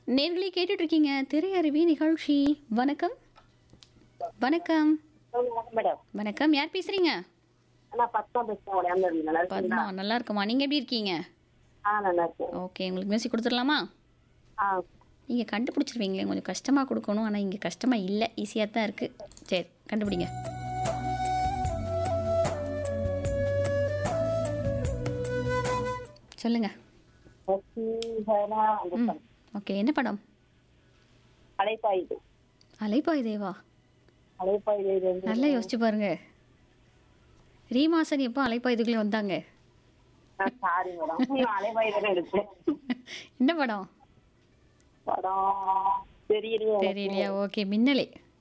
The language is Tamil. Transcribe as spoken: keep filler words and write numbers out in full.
நேர்களே கேட்டுட்டு இருக்கீங்க திரையருவி நிகழ்ச்சி. வணக்கம் வணக்கம் மேடம் வணக்கம். யார் பேசுறீங்க? நான் பத்மா பேசுறேன். உடையாம நல்லா பத்மா, இருக்கீங்களா? நல்லா இருக்குமா? நீங்க எப்படி இருக்கீங்க? ஆ நல்லா இருக்கேன். ஓகே, உங்களுக்கு மியூசிக் கொடுத்துடலாமா? ஆ நீங்க கண்டுபிடிச்சிருவீங்களே, கொஞ்சம் கஷ்டமா கொடுக்கணும். ஆனால் இங்கே கஷ்டமா இல்லை, ஈஸியாக தான் இருக்கு. சரி, கண்டுபிடிங்க. சொல்லுங்க. வசீகரா அந்த ம் படம். ஓகே, என்ன படம்? அலைப்பாயுது. அலைப்பாய் தேவா. அலைப்பாயுது வந்து நல்லா யோசிச்சு பாருங்க. ரீமாசன் எப்போ அலைப்பாய் இதுக்குள்ளே வந்தாங்க? சாரி மேடம், நான் அலைப்பாயுது எடுத்தேன். என்ன படம்? படம் தெரியலையே எனக்கு. தெரியலையா? ஓகே, மின்னலே.